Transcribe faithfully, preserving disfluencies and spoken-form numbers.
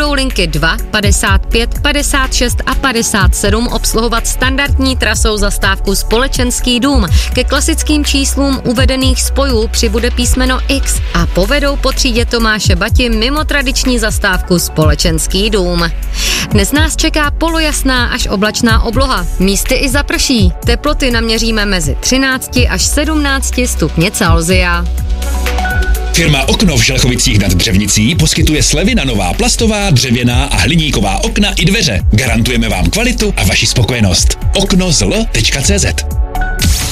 budou linky dva, padesát pět, padesát šest a padesát sedm obsluhovat standardní trasou zastávku Společenský dům. Ke klasickým číslům uvedených spojů přibude písmeno X a povedou po třídě Tomáše Bati mimo tradiční zastávku Společenský dům. Dnes nás čeká polojasná až oblačná obloha. Místy i zaprší. Teploty naměříme mezi třinácti až sedmnácti stupně Celsia. Firma Okno v Želchovicích nad Dřevnicí poskytuje slevy na nová plastová, dřevěná a hliníková okna i dveře. Garantujeme vám kvalitu a vaši spokojenost. okno z l tečka cé zet